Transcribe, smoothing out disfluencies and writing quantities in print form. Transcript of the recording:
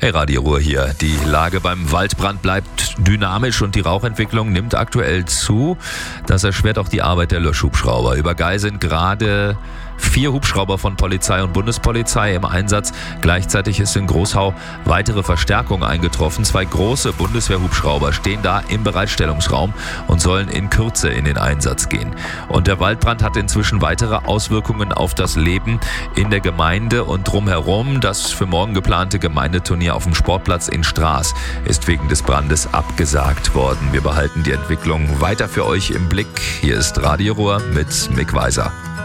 Hey, Radio Ruhr hier. Die Lage beim Waldbrand bleibt dynamisch und die Rauchentwicklung nimmt aktuell zu. Das erschwert auch die Arbeit der Löschhubschrauber. Über Gei sind gerade 4 Hubschrauber von Polizei und Bundespolizei im Einsatz. Gleichzeitig ist in Großhau weitere Verstärkung eingetroffen. 2 große Bundeswehrhubschrauber stehen da im Bereitstellungsraum und sollen in Kürze in den Einsatz gehen. Und der Waldbrand hat inzwischen weitere Auswirkungen auf das Leben in der Gemeinde und drumherum. Das für morgen geplante Gemeindeturnier auf dem Sportplatz in Straß ist wegen des Brandes abgesagt worden. Wir behalten die Entwicklung weiter für euch im Blick. Hier ist Radio Ruhr mit Mick Weiser.